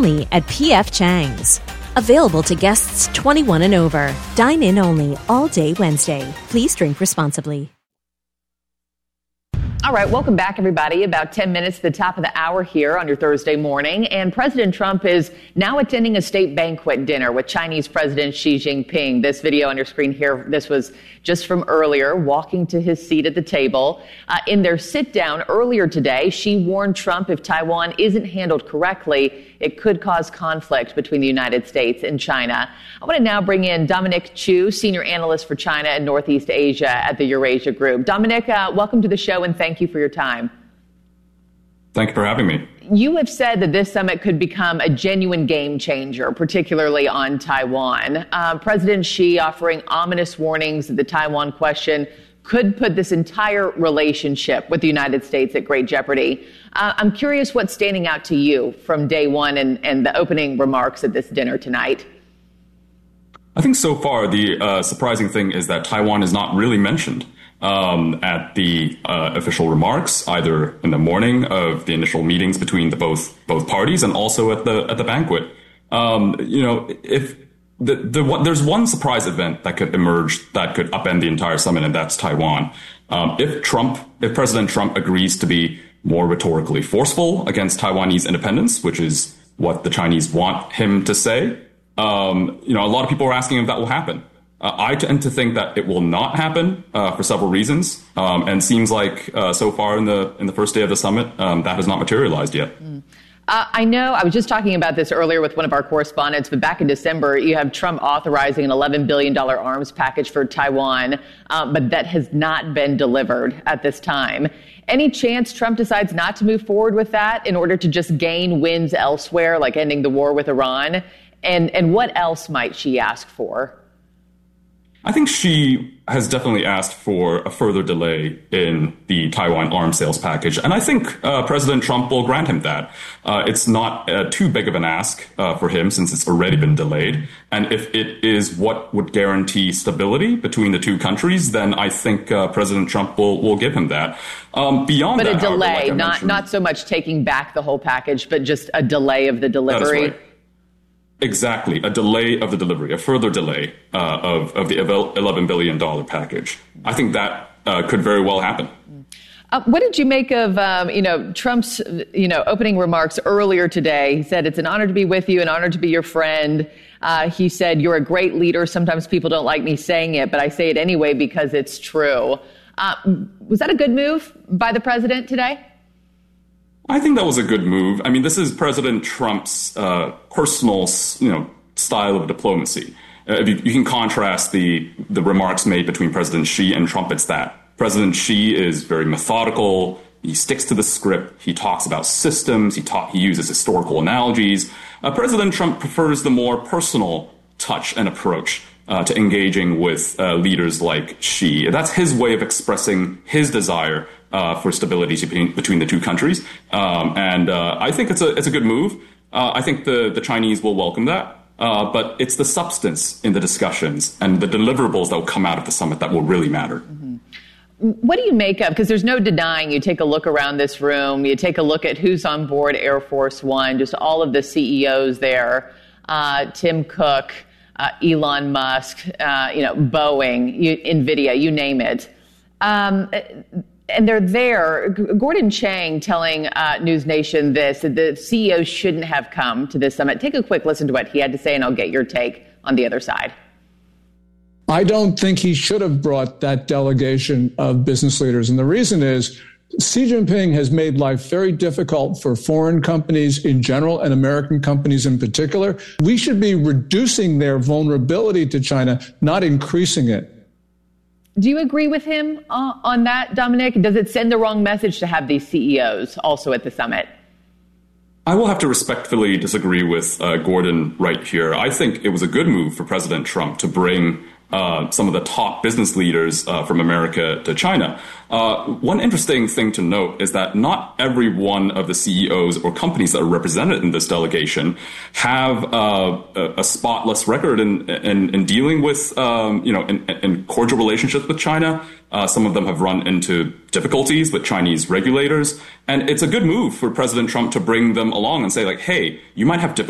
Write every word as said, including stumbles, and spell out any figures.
only at P F Chang's. Available to guests twenty-one and over. Dine in only all day Wednesday. Please drink responsibly. All right, welcome back, everybody. About ten minutes to the top of the hour here on your Thursday morning. And President Trump is now attending a state banquet dinner with Chinese President Xi Jinping. This video on your screen here, this was just from earlier, walking to his seat at the table. Uh, in their sit-down earlier today, Xi warned Trump if Taiwan isn't handled correctly, it could cause conflict between the United States and China. I want to now bring in Dominic Chu, Senior Analyst for China and Northeast Asia at the Eurasia Group. Dominic, uh, welcome to the show and thank you for your time. Thank you for having me. You have said that this summit could become a genuine game changer, particularly on Taiwan. Uh, President Xi offering ominous warnings that the Taiwan question could put this entire relationship with the United States at great jeopardy. Uh, I'm curious what's standing out to you from day one and, and the opening remarks at this dinner tonight. I think so far the uh, surprising thing is that Taiwan is not really mentioned um, at the uh, official remarks, either in the morning of the initial meetings between the both both parties and also at the at the banquet. Um, you know, if the, the one, there's one surprise event that could emerge that could upend the entire summit, and that's Taiwan. Um, if Trump, if President Trump agrees to be more rhetorically forceful against Taiwanese independence, which is what the Chinese want him to say, um, you know, a lot of people are asking if that will happen. Uh, I tend to think that it will not happen uh, for several reasons, um, and seems like uh, so far in the in the first day of the summit, um, that has not materialized yet. Mm. Uh, I know I was just talking about this earlier with one of our correspondents, but back in December, you have Trump authorizing an eleven billion dollars arms package for Taiwan, uh, but that has not been delivered at this time. Any chance Trump decides not to move forward with that in order to just gain wins elsewhere, like ending the war with Iran? And and what else might she ask for? I think she has definitely asked for a further delay in the Taiwan arms sales package. And I think uh, President Trump will grant him that. Uh, it's not uh, too big of an ask uh, for him since it's already been delayed. And if it is what would guarantee stability between the two countries, then I think uh, President Trump will, will give him that. Um, beyond but that, a delay, however, like not, not so much taking back the whole package, but just a delay of the delivery. That is right. Exactly, a delay of the delivery, a further delay uh, of, of the eleven billion dollars package. I think that uh, could very well happen. Uh, what did you make of, um, you know, Trump's, you know, opening remarks earlier today? He said, it's an honor to be with you, an honor to be your friend. Uh, he said, you're a great leader. Sometimes people don't like me saying it, but I say it anyway because it's true. Uh, was that a good move by the president today? I think that was a good move. I mean, this is President Trump's uh, personal, you know, style of diplomacy. Uh, if you, you can contrast the the remarks made between President Xi and Trump, it's that. President Xi is very methodical. He sticks to the script. He talks about systems. He talk, he uses historical analogies. Uh, President Trump prefers the more personal touch and approach uh, to engaging with uh, leaders like Xi. That's his way of expressing his desire Uh, for stability between, between the two countries. Um, and uh, I think it's a it's a good move. Uh, I think the, the Chinese will welcome that. Uh, but it's the substance in the discussions and the deliverables that will come out of the summit that will really matter. Mm-hmm. What do you make of, because there's no denying, you take a look around this room, you take a look at who's on board Air Force One, just all of the C E Os there, uh, Tim Cook, uh, Elon Musk, uh, you know, Boeing, you, NVIDIA, you name it. Um, And they're there. Gordon Chang telling uh, News Nation this, that the C E Os shouldn't have come to this summit. Take a quick listen to what he had to say, and I'll get your take on the other side. I don't think he should have brought that delegation of business leaders. And the reason is Xi Jinping has made life very difficult for foreign companies in general and American companies in particular. We should be reducing their vulnerability to China, not increasing it. Do you agree with him uh, on that, Dominic? Does it send the wrong message to have these C E Os also at the summit? I will have to respectfully disagree with uh, Gordon right here. I think it was a good move for President Trump to bring uh, some of the top business leaders uh, from America to China. Uh, one interesting thing to note is that not every one of the C E Os or companies that are represented in this delegation have uh, a, a spotless record in, in, in dealing with, um, you know, in, in cordial relationships with China. Uh, some of them have run into difficulties with Chinese regulators. And it's a good move for President Trump to bring them along and say, like, hey, you might have difficulties